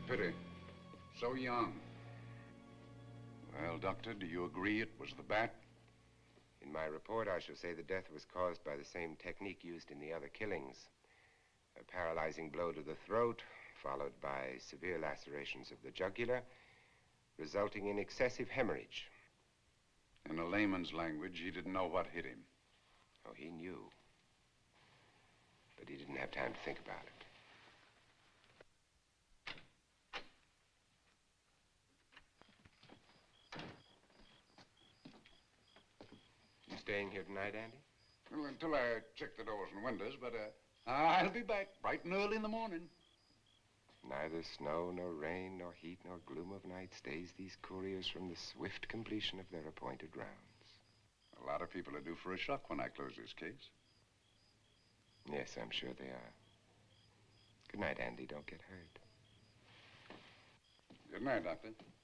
Pity. So young. Well, Doctor, do you agree it was the bat? In my report, I shall say the death was caused by the same technique used in the other killings. A paralyzing blow to the throat, followed by severe lacerations of the jugular, resulting in excessive hemorrhage. In a layman's language, he didn't know what hit him. Oh, he knew. But he didn't have time to think about it. You staying here tonight, Andy? Well, until I check the doors and windows, but I'll be back bright and early in the morning. Neither snow, nor rain, nor heat, nor gloom of night stays these couriers from the swift completion of their appointed rounds. A lot of people are due for a shock when I close this case. Yes, I'm sure they are. Good night, Andy. Don't get hurt. Good night, Doctor.